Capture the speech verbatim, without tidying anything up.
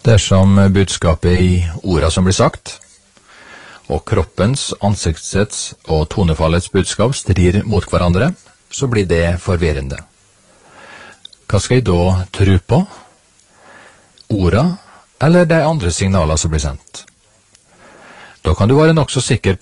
Dersom budskapet i orda som blir sagt, og kroppens, ansiktets og tonefallets budskap strir mot hverandre, så blir det forvirrende. Hva skal jeg da tro på? Orda eller de andre signaler som blir sendt? Da kan du være nok så sikker